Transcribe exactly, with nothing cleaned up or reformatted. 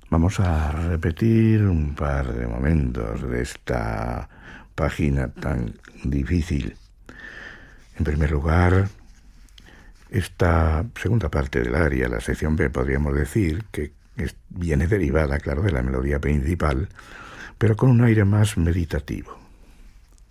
Vamos a repetir un par de momentos de esta página tan difícil. En primer lugar, esta segunda parte del aria, la sección B, podríamos decir que es, viene derivada, claro, de la melodía principal, pero con un aire más meditativo.